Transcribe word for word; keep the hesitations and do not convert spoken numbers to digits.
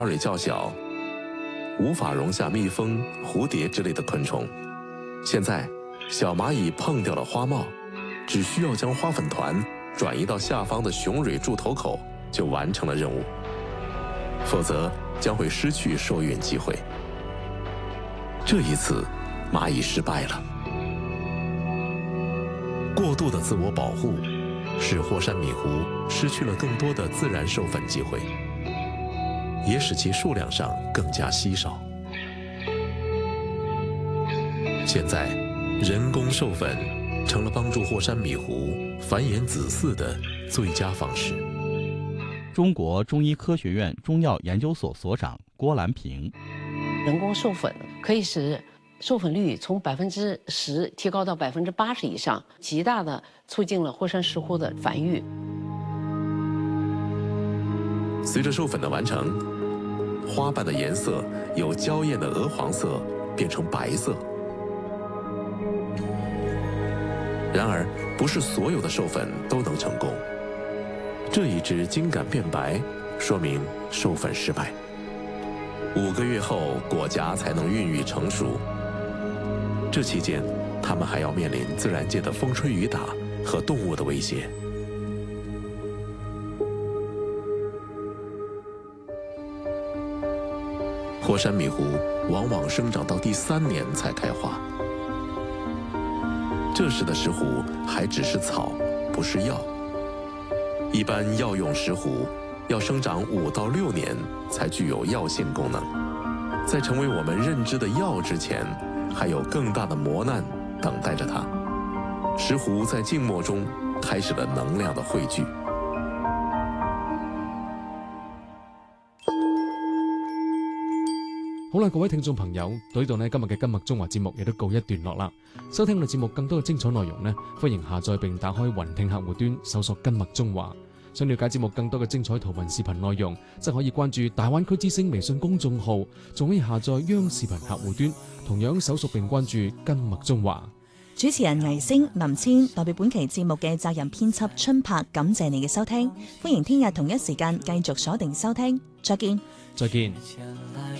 蕊较小，无法容下蜜蜂、蝴蝶之类的昆虫。现在，小蚂蚁碰掉了花帽，只需要将花粉团转移到下方的雄蕊柱头口，就完成了任务。否则将会失去受孕机会。这一次，蚂蚁失败了。过度的自我保护，使霍山米狐失去了更多的自然授粉机会，也使其数量上更加稀少。现在，人工授粉成了帮助霍山米狐繁衍子嗣的最佳方式。 中国中医科学院中药研究所所长郭兰平： 人工授粉可以使授粉率从百分之十提高到百分之八十以上，极大的促进了霍山石斛的繁育。 随着授粉的完成，花瓣的颜色由娇艳的鹅黄色变成白色。然而，不是所有的授粉都能成功。这一只茎秆变白，说明授粉失败。五个月后，果荚才能孕育成熟。这期间，它们还要面临自然界的风吹雨打和动物的威胁。霍山米狐往往生长到第三年才开花，这时的石斛还只是草，不是药。一般药用石斛要生长五到六年才具有药性功能，在成为我们认知的药之前，还有更大的磨难等待着它。石斛在静默中开始了能量的汇聚。 好啦，各位聽眾朋友，到呢度呢，今日嘅今麥中華節目亦都告一段落啦。收聽我哋節目更多嘅精彩內容呢，歡迎下載並打開雲聽客戶端，搜索今麥中華。想了解節目更多嘅精彩圖文視頻內容，則可以關注大灣區之聲微信公眾號，仲可以下載央視頻客戶端，同樣搜索並關注今麥中華。 主持人倪星、林千代表本期節目嘅責任編輯春柏，感謝你嘅收聽，歡迎聽日同一時間繼續鎖定收聽，再見。 再見。